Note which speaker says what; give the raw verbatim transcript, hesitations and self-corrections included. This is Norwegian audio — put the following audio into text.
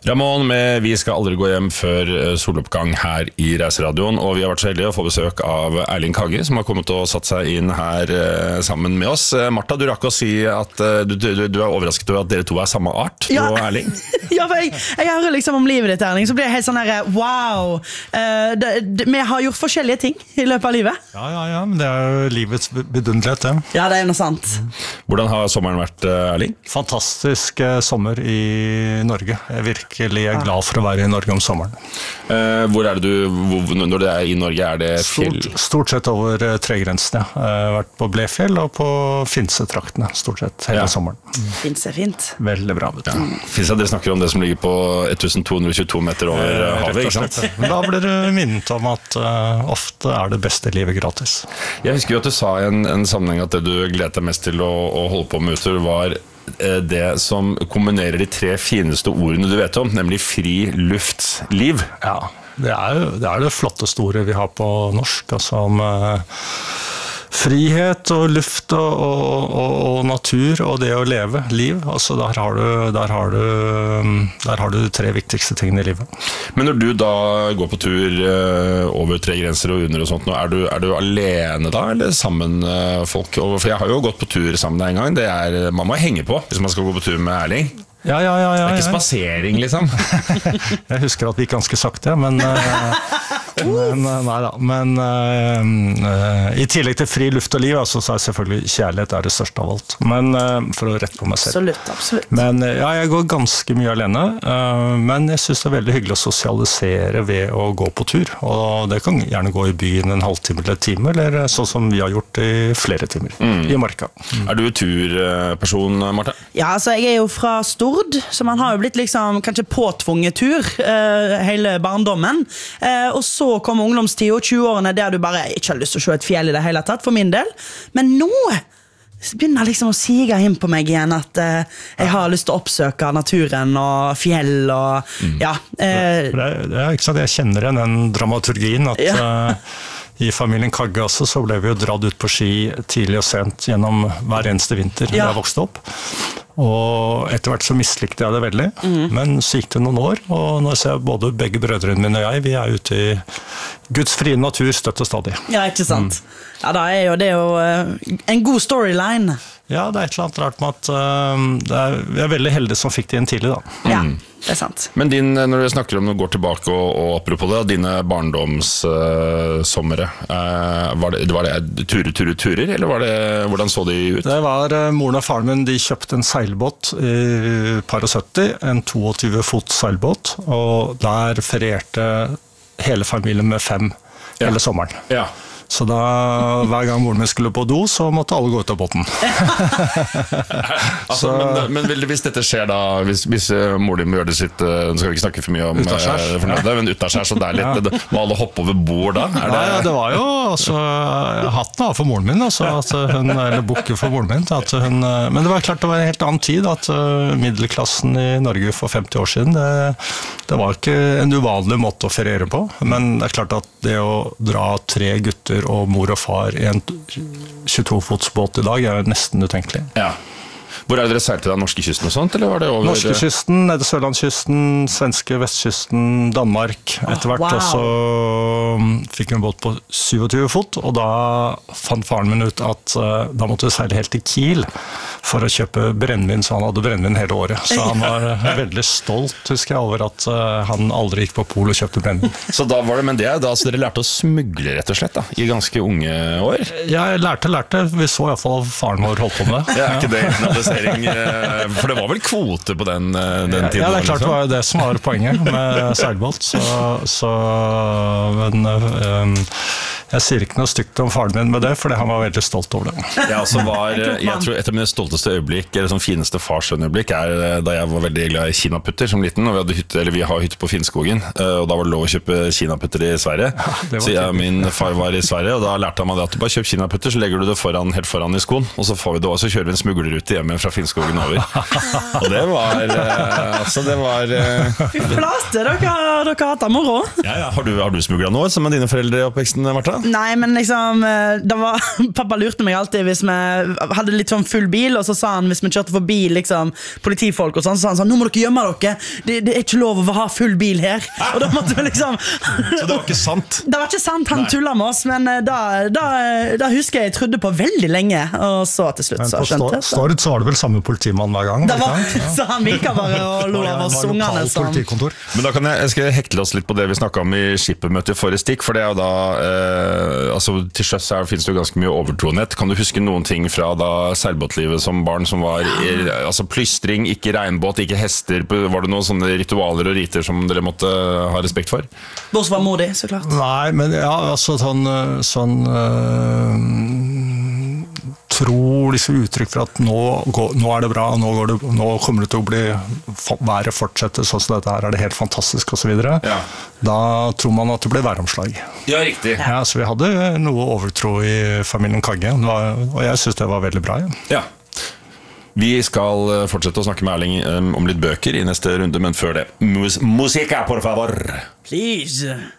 Speaker 1: Ramón med Vi skal aldri gå hjem før soloppgang her i Reiseradioen, og vi har vært så heldige å få besøk av Erling Kagge, som har kommet og satt seg inn her eh, sammen med oss. Martha, du rakk å si at eh, du, du, du er overrasket over at dere to er samme art,
Speaker 2: ja.
Speaker 1: du og Erling.
Speaker 2: Ja, for jeg, jeg hører liksom om livet ditt, Erling, så blir jeg helt sånn her, wow, uh, det, det, vi har gjort forskjellige ting i løpet av livet.
Speaker 3: Ja, ja, ja, men det er jo livets bedundelighet, det.
Speaker 2: Ja, det er noe sant.
Speaker 1: Hvordan har sommeren vært, Erling?
Speaker 3: Fantastisk eh, sommer i Norge. Jeg virker Jeg er glad for å være i Norge om sommeren.
Speaker 1: Eh, hvor er det du, hvor, når du er i Norge, er det fjell?
Speaker 3: Stort, stort sett over uh, tregrensene. Jeg har vært på Blefjell og på Finsetraktene, stort sett hele ja. sommeren.
Speaker 2: Mm. Finse er fint.
Speaker 3: Veldig bra.
Speaker 1: Ja. Finse, dere snakker om det som ligger på to hundre og tjue meter over eh, havet, ikke sant?
Speaker 3: Men da blir du minnet om at uh, ofte er det beste livet gratis.
Speaker 1: Jeg husker jo at du sa i en, en sammenheng at det du gledet deg mest til å, å holde på med utover var det som kombinerer de tre fineste ordene du vet om, nemlig fri luftliv.
Speaker 3: Ja, det er jo det, er det flotteste ordet vi har på norsk, altså om uh, frihet og luft og, og, og, og natur og det å leve liv. Altså der har du, der har du, der har du de tre viktigste tingene i livet.
Speaker 1: Men når du da går på tur uh, over tre grenser og under og sånt, er du, er du alene da, eller sammen uh, folk? For jeg har jo gått på tur sammen en gang, det er, man må henge på hvis man skal gå på tur med Erling.
Speaker 3: Ja, ja, ja, ja,
Speaker 1: det er ikke spasering, liksom.
Speaker 3: Jeg husker at vi gikk ganske sakte, men, men nei da. Men uh, i tillegg til fri luft og liv, altså, så er selvfølgelig kjærlighet er det største av alt. Men uh, for å rette på meg selv.
Speaker 2: Absolutt, absolutt.
Speaker 3: Men uh, ja, jeg går ganske mye alene, uh, men jeg synes det er veldig hyggelig å sosialisere ved å gå på tur. Og det kan gjerne gå i byen en halvtime eller en time, eller sånn som vi har gjort i flere timer, mm. i marka. Mm.
Speaker 1: Er du turperson, Martha?
Speaker 2: Ja, altså jeg er jo fra Stord, så man har jo blitt liksom kanskje påtvunget tur uh, hele barndommen. Uh, og så kom ungdomstid og tjue-årene der du bare ikke har lyst til å se et fjell i det hele tatt, for min del. Men nå begynner liksom å sige inn på meg igjen at uh, jeg har lyst til å oppsøke naturen og fjell og mm. ja. Uh,
Speaker 3: det, det er ikke sant, jeg kjenner igjen den dramaturgien at ja. uh, i familien Kagge også, så ble vi jo dratt ut på ski tidlig og sent gjennom hver eneste vinter da ja. jeg vokste opp. Og etter hvert så mislikte jeg det veldig, mm. men så gikk det noen år, og nå ser jeg både begge brødrene mine og jeg, vi er ute i Guds frie natur støtt og stadig.
Speaker 2: Ja, ikke sant? Mm. Ja, da er jo det jo uh, en god storyline.
Speaker 3: Ja, det er et eller annet rart med at uh, det er, vi er veldig heldige som fikk det inn tidlig da.
Speaker 2: Ja, det er sant.
Speaker 1: Men din, når du snakker om å gå tilbake og, og apropos det, dine barndomssommere, uh, uh, var, det, var det turer, turer, turer, eller var det, hvordan så de ut?
Speaker 3: Det var uh, moren og faren min, de kjøpte en seilbåt i par og sytti, en tjueto fot seilbåt, og der ferierte hele familien med fem ja. hele sommeren. Ja. Så da, hver gang moren min skulle på do, så måtte alle gå ut av båten.
Speaker 1: altså, men, men hvis dette skjer da, hvis, hvis moren din gjør det sitt, nå skal vi ikke snakke for mye om fornøyde, men ut av skjær, så det er litt, ja. må alle hoppe over bord da? Er det...
Speaker 3: Ja, det var jo, altså, hatten av for moren min, altså, at hun, eller bukke for moren min, at hun, men det var klart det var en helt annen tid, at uh, middelklassen i Norge for femti år siden, det, det var ikke en uvanlig måte å feriere på, men det er klart at det å dra tre gutter og mor og far i en tjueto fots båt i dag er nesten utenkelig. Ja.
Speaker 1: Hvor er dere seilte da? Norskekysten og sånt, eller var det over?
Speaker 3: Norskekysten, nede Sørlandskysten, svenske vestkysten, Danmark. Etter hvert oh, wow. også fikk vi en båt på tjueto fot, og da fant faren min ut at uh, da måtte vi seile helt til Kiel for å kjøpe brennvin, så han hadde brennvin hele året. Så han var uh, veldig stolt, husker jeg, over at uh, han aldri gikk på pol og kjøpte brennvin.
Speaker 1: Så da var det, men det er da så dere lærte å smugle rett og slett da, i ganske unge år?
Speaker 3: Ja, jeg lærte, lærte. Vi så i hvert fall faren vår holdt på med det.
Speaker 1: Ja, ikke det, for det var vel kvote på den, den tiden?
Speaker 3: Ja, det er klart det var jo det som var poenget med seilbåt, så, så men um, jeg sier ikke noe stygt om faren min med det, fordi han var veldig stolt over det.
Speaker 1: Ja, altså var, jeg tror et av mine stolteste øyeblikk, eller sånn fineste farsønøyeblikk, er da jeg var veldig glad i kinaputter som liten, og vi, hadde hytte, eller vi har hytte på Finnskogen, og da var det lov å kjøpe kinaputter i Sverige. Ja, så jeg, min far var i Sverige, og da lærte han meg at du bare kjøp kinaputter, så legger du det foran, helt foran i skoen, og så, får vi det, og så kjører vi en smuglerute hjemme fra Finnskogen over. Og det var altså det var
Speaker 2: Fy flate, dere, dere har hatt moro.
Speaker 1: Ja, ja. Har du, har du smuglet noe som med dine foreldre i oppveksten, Martha?
Speaker 2: Nei, men liksom det var, pappa lurte meg alltid hvis vi hadde litt sånn full bil, og så sa han hvis vi kjørte forbi liksom, politifolk og sånn, så sa han sånn, nå må dere gjemme dere, det, det er ikke lov å ha full bil her. Og da måtte vi liksom
Speaker 1: Så det var ikke sant?
Speaker 2: Det var ikke sant, han tullet med oss, men da, da, da husker jeg jeg trodde på veldig lenge, og så til slutt så skjønte jeg.
Speaker 3: På Stord så var det vel samme politimann hver gang?
Speaker 2: Det var, ja. Så han virket bare og lo av oss ungene som...
Speaker 1: Men da kan jeg, jeg skal hekle oss litt på det vi snakket om i skippermøtet i forrige stikk, for det er jo da, eh, altså til sjøs her finnes det jo ganske mye overtroenhet. Kan du huske noen ting fra da seilbåtlivet som barn som var, i, altså plystring, ikke regnbåt, ikke hester, var det noen sånne ritualer og riter som dere måtte ha respekt for?
Speaker 2: Bås var modig, så klart.
Speaker 3: Nei, men ja, altså sånn, sånn øh, tror liksom uttrykk for at nå, går, nå er det bra, nå, går det, nå kommer det til å bli været fortsette sånn som dette her, er det helt fantastisk og så videre. Ja. Da tror man at det blir væromslag.
Speaker 1: Ja, riktig.
Speaker 3: Ja, så vi hadde noe overtro i familien Kagge, og jeg synes det var veldig bra. Ja.
Speaker 1: Ja. Vi skal fortsette å snakke med Erling om litt bøker i neste runde, men før det, Mus- Musica, por favor!
Speaker 2: Please!